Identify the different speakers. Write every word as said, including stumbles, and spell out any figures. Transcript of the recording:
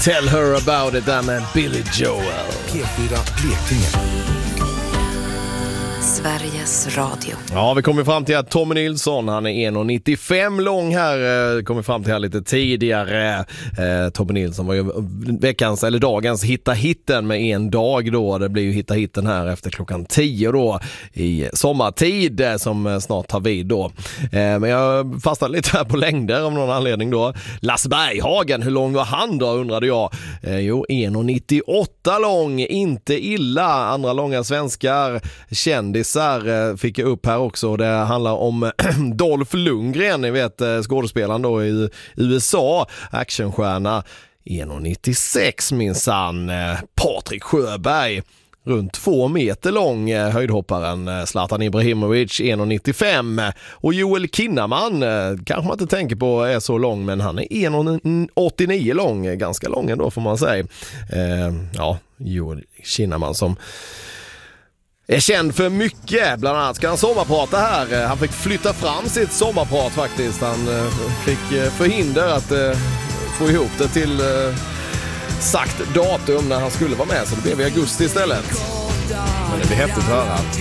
Speaker 1: Tell her about it, där med Billy Joel.
Speaker 2: P fyra Blekinge.
Speaker 3: Sveriges Radio.
Speaker 1: Ja, vi kommer fram till att Tommy Nilsson, han är en komma nittiofem lång här. Kommer fram till här lite tidigare. Eh, Tommy Nilsson var ju veckans eller dagens hitta hitten med en dag då. Det blir ju hitta hitten här efter klockan tio då i sommartid som snart tar vid då. Eh, men jag fastnade lite här på längder av någon anledning då. Lasse Berghagen, hur lång var han då, undrade jag. Eh, jo, en komma nittioåtta lång, inte illa. Andra långa svenskar, kändisar fick jag upp här också. Det handlar om Dolph Lundgren, ni vet skådespelaren då i U S A, actionstjärna, en komma nittiosex minsann. Patrik Sjöberg, runt två meter lång, höjdhopparen. Zlatan Ibrahimovic, en komma nittiofem. Och Joel Kinnaman, kanske man inte tänker på är så lång, men han är en komma åttionio lång, ganska lång ändå får man säga. Eh, ja, Joel Kinnaman som är känd för mycket, bland annat ska han sommarprata här. Han fick flytta fram sitt sommarprat faktiskt. Han fick förhinder att få ihop det till sagt datum när han skulle vara med, så det blev i augusti istället. Men det blir häftigt att höra.